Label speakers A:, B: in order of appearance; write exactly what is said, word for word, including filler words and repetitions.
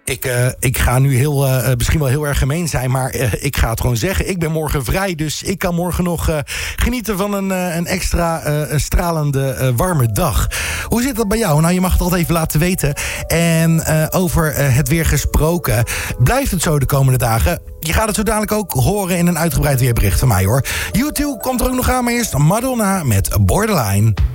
A: Ik, uh, ik ga nu heel, uh, misschien wel heel erg gemeen zijn, maar uh, ik ga het gewoon zeggen. Ik ben morgen vrij, dus ik kan morgen nog uh, genieten van een, uh, een extra uh, stralende uh, warme dag. Hoe zit dat bij jou? Nou, je mag het altijd even laten weten. En uh, over uh, het weer gesproken, blijft het zo de komende dagen? Je gaat het zo dadelijk ook horen in een uitgebreid weerbericht van mij, hoor. YouTube komt er ook nog aan, maar eerst Madonna met Borderline.